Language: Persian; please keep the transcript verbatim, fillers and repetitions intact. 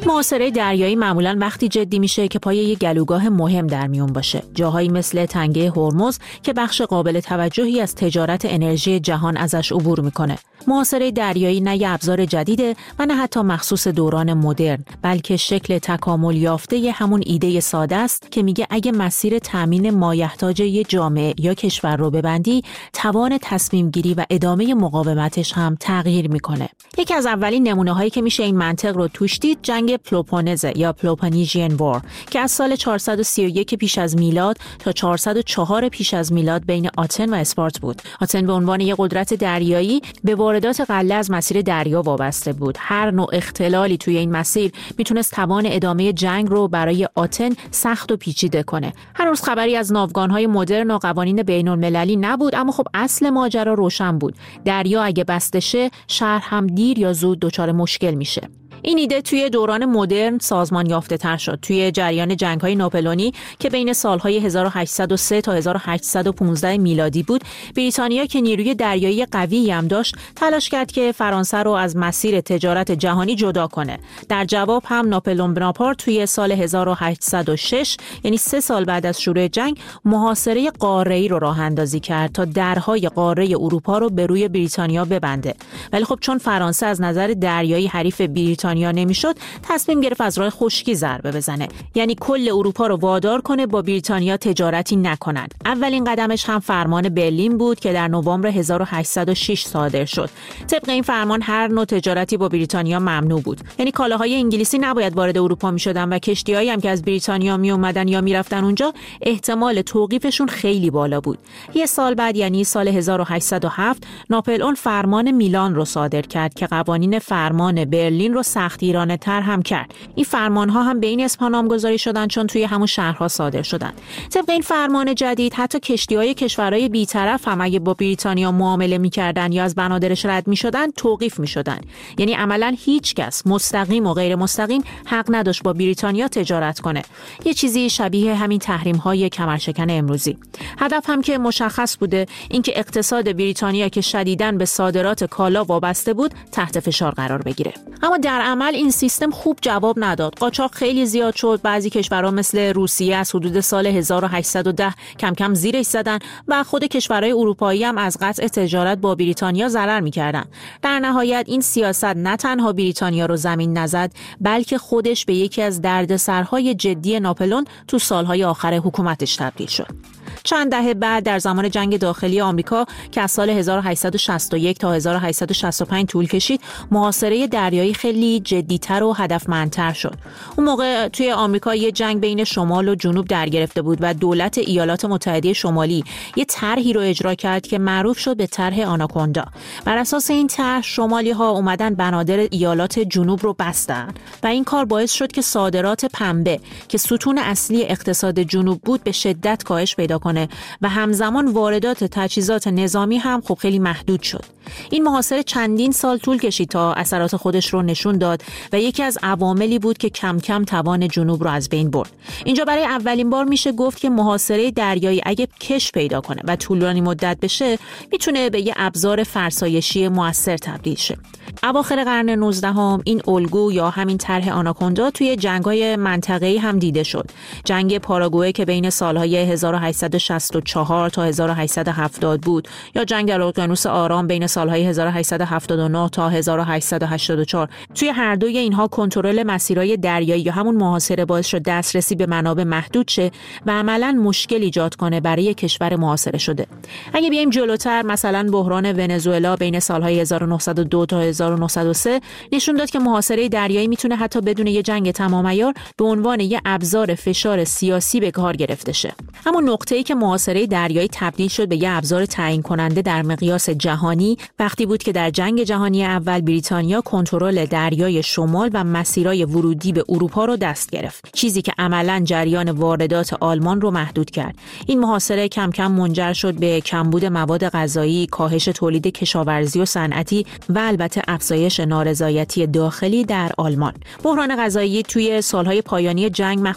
محاصره دریایی معمولاً وقتی جدی میشه که پای یک گلوگاه مهم در میون باشه. جاهایی مثل تنگه هرمز که بخش قابل توجهی از تجارت انرژی جهان ازش عبور میکنه. محاصره دریایی نه یه ابزار جدیده و نه حتی مخصوص دوران مدرن، بلکه شکل تکامل یافته ی همون ایده ساده است که میگه اگه مسیر تامین مایحتاج یه جامعه یا کشور رو ببندی، توان تصمیم گیری و ادامه مقاومتش هم تغییر میکنه. یکی از اولین نمونه هایی که میشه این منطق رو توش دید جنگ پلوپونز یا پلوپونیژین وار که از سال چهارصد و سی و یک پیش از میلاد تا چهارصد و چهار پیش از میلاد بین آتن و اسپارت بود. آتن به عنوان یک قدرت دریایی به واردات غله از مسیر دریا وابسته بود. هر نوع اختلالی توی این مسیر میتونست توان ادامه جنگ رو برای آتن سخت و پیچیده کنه. هنوز خبری از ناوگان‌های مدرن و قوانین بین‌المللی نبود، اما خب اصل ماجرا روشن بود. دریا اگه بسته شه، شهر هم دیر یا زود دچار مشکل میشه. این ایده توی دوران مدرن سازمان یافته تر شد. توی جریان جنگ‌های ناپلئونی که بین سال‌های هزار و هشتصد و سه تا هزار و هشتصد و پانزده میلادی بود، بریتانیا که نیروی دریایی قوی هم داشت، تلاش کرد که فرانسه رو از مسیر تجارت جهانی جدا کنه. در جواب هم ناپلئون بناپارت توی سال هزار و هشتصد و شش، یعنی سه سال بعد از شروع جنگ، محاصره قاره‌ای رو راه اندازی کرد تا درهای قاره اروپا رو به روی بریتانیا ببنده. ولی خب چون فرانسه از نظر دریایی حریف بریتانیا یا نمیشد، تصمیم گرفت از راه خشکی ضربه بزنه، یعنی کل اروپا رو وادار کنه با بریتانیا تجارتی نکنن. اولین قدمش هم فرمان برلین بود که در نوامبر هزار و هشتصد و شش صادر شد. طبق این فرمان هر نوع تجارتی با بریتانیا ممنوع بود، یعنی کالاهای انگلیسی نباید وارد اروپا میشدن و کشتی‌هایی هم که از بریتانیا می اومدن یا میرفتن اونجا احتمال توقیفشون خیلی بالا بود. یه سال بعد، یعنی سال هزار و هشتصد و هفت، ناپلئون فرمان میلان رو صادر کرد که قوانین فرمان برلین رو سختگیرانه تر هم کرد. این فرمان‌ها هم به این اسم نامگذاری شدن چون توی همون شهرها صادر شدن. طبق این فرمان جدید حتی کشتی‌های کشورهای بی‌طرف هم اگه با بریتانیا معامله می‌کردن یا از بنادرش رد می‌شدن، توقیف می‌شدن. یعنی عملاً هیچ کس مستقیم و غیر مستقیم حق نداشت با بریتانیا تجارت کنه. یه چیزی شبیه همین تحریم‌های کمرشکن امروزی. هدف هم که مشخص بوده، اینکه اقتصاد بریتانیا که شدیداً به صادرات کالا وابسته بود، تحت فشار قرار بگیره. اما در عمل این سیستم خوب جواب نداد. قاچاق خیلی زیاد شد. بعضی کشورها مثل روسیه از حدود سال هزار و هشتصد و ده کم کم زیرش زدن و خود کشورهای اروپایی هم از قطع تجارت با بریتانیا ضرر می‌کردن. در نهایت این سیاست نه تنها بریتانیا رو زمین نزد، بلکه خودش به یکی از دردسرهای جدی ناپلئون تو سالهای آخر حکومتش تبدیل شد. چند دهه بعد در زمان جنگ داخلی آمریکا که از سال هزار و هشتصد و شصت و یک تا هزار و هشتصد و شصت و پنج طول کشید، محاصره دریایی خیلی جدی‌تر و هدفمندتر شد. اون موقع توی آمریکا یه جنگ بین شمال و جنوب در گرفته بود و دولت ایالات متحده شمالی یه طرحی رو اجرا کرد که معروف شد به طرح آناکوندا. بر اساس این طرح شمالی‌ها اومدن بنادر ایالات جنوب رو بستن و این کار باعث شد که صادرات پنبه که ستون اصلی اقتصاد جنوب بود به شدت کاهش پیدا کنه و همزمان واردات تجهیزات نظامی هم خب خیلی محدود شد. این محاصره چندین سال طول کشید تا اثرات خودش رو نشون داد و یکی از عواملی بود که کم کم توان جنوب رو از بین برد. اینجا برای اولین بار میشه گفت که محاصره دریایی اگه کش پیدا کنه و طولانی مدت بشه، میتونه به یه ابزار فرسایشی موثر تبدیل شه. اواخر قرن نوزدهم این الگو یا همین طرح آناکوندا توی جنگ‌های منطقه‌ای هم دیده شد. جنگ پاراگوئه که بین سال‌های هزار و هشتصد و شصت و چهار تا هزار و هشتصد و هفتاد بود، یا جنگ در اقیانوس آرام بین سال‌های هزار و هشتصد و هفتاد و نه تا هزار و هشتصد و هشتاد و چهار. توی هر دوی اینها کنترل مسیرهای دریایی یا همون محاصره باعث شد دسترسی به منابع محدود شه و عملاً مشکل ایجاد کنه برای کشور محاصره شده. اگه بیایم جلوتر، مثلا بحران ونزوئلا بین سال‌های هزار و نهصد و دو تا هزار و نهصد و سه نشون داد که محاصره دریایی میتونه حتی بدون یه جنگ تمام‌عیار به عنوان یه ابزار فشار سیاسی به کار گرفته شه. اما نقطه‌ای که محاصره دریایی تبدیل شد به یه ابزار تعیین کننده در مقیاس جهانی وقتی بود که در جنگ جهانی اول بریتانیا کنترل دریای شمال و مسیرهای ورودی به اروپا رو دست گرفت، چیزی که عملاً جریان واردات آلمان رو محدود کرد. این محاصره کم کم منجر شد به کمبود مواد غذایی، کاهش تولید کشاورزی و صنعتی و البته افزایش نارضایتی داخلی در آلمان. بحران غذایی توی سالهای پایانی جنگ